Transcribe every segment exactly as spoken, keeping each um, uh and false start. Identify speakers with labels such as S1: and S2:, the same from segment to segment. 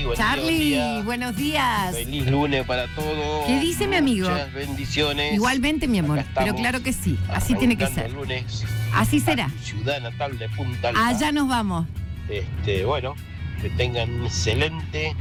S1: buen
S2: Charlie,
S1: día, buen día.
S2: Buenos días.
S1: Feliz lunes para todos.
S2: ¿Qué dice mi amigo?
S1: Muchas bendiciones.
S2: Igualmente, mi amor,
S1: Acá estamos,
S2: pero claro que sí, así tiene que
S1: arrancando
S2: ser.
S1: el lunes
S2: Así será.
S1: a tu ciudad natal de Punta Alta.
S2: Allá nos vamos.
S1: Este, bueno, que tengan un excelente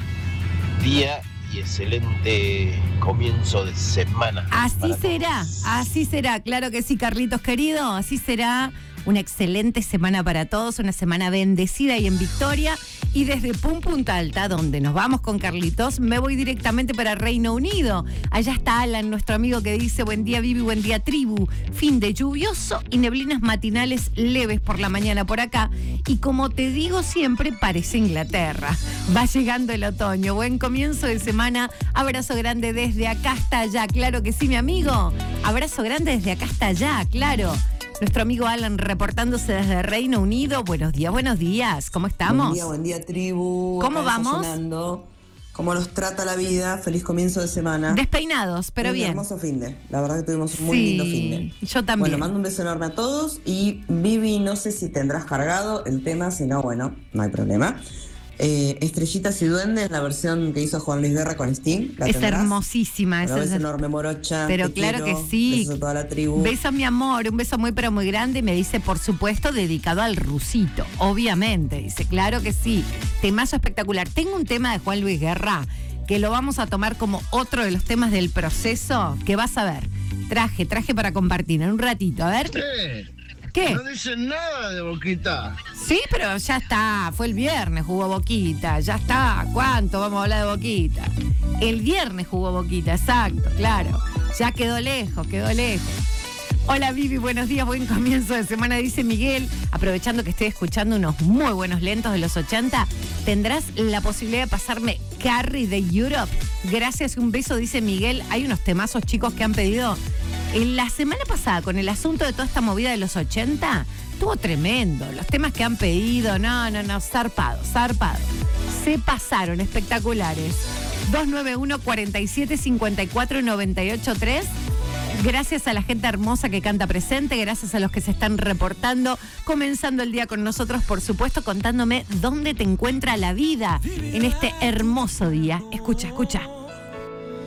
S1: día y excelente comienzo de semana.
S2: Así será, todos. Así será, claro que sí, Carlitos querido, así será. Una excelente semana para todos, una semana bendecida y en victoria. Y desde Pum Punta Alta, donde nos vamos con Carlitos, me voy directamente para Reino Unido. Allá está Alan, nuestro amigo que dice: buen día Vivi, buen día tribu. Fin de lluvioso y neblinas matinales leves por la mañana por acá. Y como te digo siempre, parece Inglaterra. Va llegando el otoño. Buen comienzo de semana. Abrazo grande desde acá hasta allá. Claro que sí, mi amigo. Abrazo grande desde acá hasta allá, claro. Nuestro amigo Alan reportándose desde Reino Unido. Buenos días, buenos días. ¿Cómo estamos?
S3: Buen día, buen día, tribu.
S2: ¿Cómo
S3: Acá
S2: vamos?
S3: desayunando. ¿Cómo nos trata la vida? Feliz comienzo de semana.
S2: Despeinados, pero
S3: un
S2: bien.
S3: Un hermoso finde. La verdad que tuvimos un muy
S2: sí,
S3: lindo finde.
S2: Yo también.
S3: Bueno, mando un beso enorme a todos. Y Vivi, no sé si tendrás cargado el tema. Si no, bueno, no hay problema. Eh, Estrellitas y Duendes, la versión que hizo Juan Luis Guerra con Sting. ¿La
S2: es
S3: tendrás?
S2: hermosísima.
S3: Bueno,
S2: esa
S3: beso
S2: es
S3: enorme, morocha.
S2: Pero
S3: te
S2: claro
S3: quiero.
S2: que sí.
S3: Besos a toda la tribu.
S2: Beso, mi amor. Un beso muy, pero muy grande. Y me dice, por supuesto, dedicado al rusito. Obviamente. Dice, claro que sí. Temazo espectacular. Tengo un tema de Juan Luis Guerra que lo vamos a tomar como otro de los temas del proceso que vas a ver. Traje, traje para compartir en un ratito. A ver.
S4: ¿Qué?
S2: ¿Qué?
S4: No dicen nada de Boquita.
S2: Sí, pero ya está. Fue el viernes, jugó Boquita. Ya está. ¿Cuánto vamos a hablar de Boquita? El viernes jugó Boquita, exacto, claro. Ya quedó lejos, quedó lejos. Hola Vivi, buenos días, buen comienzo de semana, dice Miguel. Aprovechando que estoy escuchando unos muy buenos lentos de los ochenta, tendrás la posibilidad de pasarme Carrie de Europe. Gracias y un beso, dice Miguel. Hay unos temazos chicos que han pedido. En la semana pasada, con el asunto de toda esta movida de los ochenta, estuvo tremendo. Los temas que han pedido, no, no, no, zarpado, zarpado. Se pasaron, espectaculares. dos nueve uno, cuatro siete, cinco cuatro, nueve ocho tres. Gracias a la gente hermosa que canta presente, gracias a los que se están reportando, comenzando el día con nosotros, por supuesto, contándome dónde te encuentra la vida en este hermoso día. Escucha, escucha.